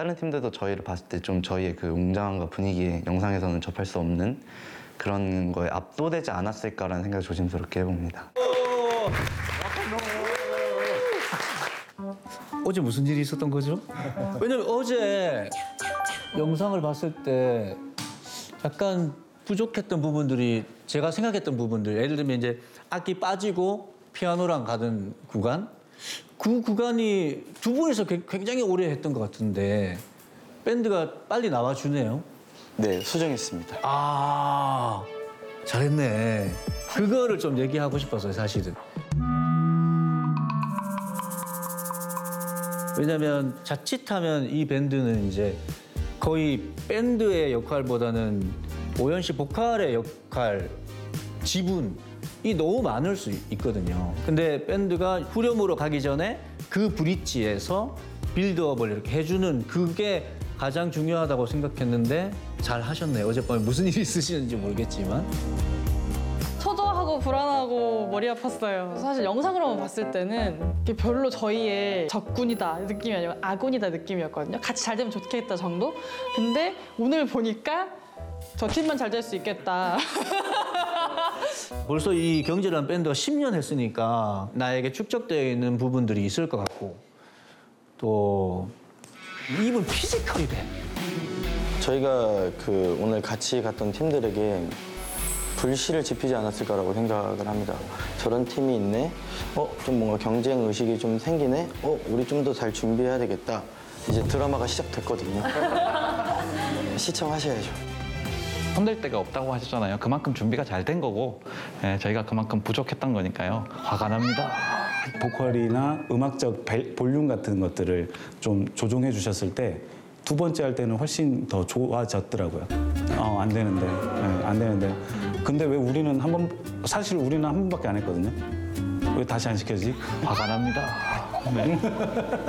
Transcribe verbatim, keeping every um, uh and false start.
다른 팀들도 저희를 봤을 때 좀 저희의 그 웅장함과 분위기에 영상에서는 접할 수 없는 그런 거에 압도되지 않았을까라는 생각을 조심스럽게 해봅니다. 어제 무슨 일이 있었던 거죠? 왜냐면 어제 영상을 봤을 때 약간 부족했던 부분들이 제가 생각했던 부분들, 예를 들면 이제 악기 빠지고 피아노랑 가던 구간, 그 구간이 두 분이서 굉장히 오래 했던 것 같은데 밴드가 빨리 나와주네요. 네, 수정했습니다. 아, 잘했네. 그거를 좀 얘기하고 싶었어요, 사실은. 왜냐면 자칫하면 이 밴드는 이제 거의 밴드의 역할보다는 오연 씨 보컬의 역할, 지분이 너무 많을 수 있거든요. 근데 밴드가 후렴으로 가기 전에 그 브릿지에서 빌드업을 이렇게 해주는 그게 가장 중요하다고 생각했는데 잘 하셨네요. 어젯밤에 무슨 일이 있으시는지 모르겠지만. 초조하고 불안하고 머리 아팠어요. 사실 영상으로만 봤을 때는 이게 별로 저희의 적군이다 느낌이 아니고 아군이다 느낌이었거든요. 같이 잘 되면 좋겠다 정도? 근데 오늘 보니까 저 팀만 잘 될 수 있겠다. 벌써 이 경제란 밴드가 십 년 했으니까 나에게 축적되어 있는 부분들이 있을 것 같고 또 이분 피지컬이 돼. 저희가 그 오늘 같이 갔던 팀들에게 불씨를 지피지 않았을까라고 생각을 합니다. 저런 팀이 있네? 어? 좀 뭔가 경쟁 의식이 좀 생기네? 어? 우리 좀 더 잘 준비해야 되겠다. 이제 드라마가 시작됐거든요. 시청하셔야죠. 손댈 데가 없다고 하셨잖아요. 그만큼 준비가 잘 된 거고 예, 저희가 그만큼 부족했던 거니까요. 화가 납니다. 보컬이나 음악적 벨- 볼륨 같은 것들을 좀 조정해 주셨을 때 두 번째 할 때는 훨씬 더 좋아졌더라고요. 어, 안 되는데, 네, 안 되는데. 근데 왜 우리는 한 번, 사실 우리는 한 번밖에 안 했거든요. 왜 다시 안 시켜지? 화가 납니다. 네.